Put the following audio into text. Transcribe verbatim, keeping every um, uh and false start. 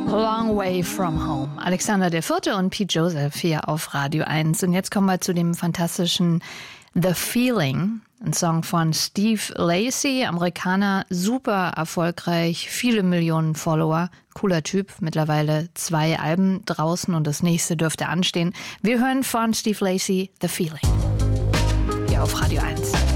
Long Way From Home. Alexander der Vierte und Pete Joseph hier auf Radio eins. Und jetzt kommen wir zu dem fantastischen The Feeling. Ein Song von Steve Lacy, Amerikaner, super erfolgreich, viele Millionen Follower. Cooler Typ, mittlerweile zwei Alben draußen und das nächste dürfte anstehen. Wir hören von Steve Lacy The Feeling hier auf Radio eins.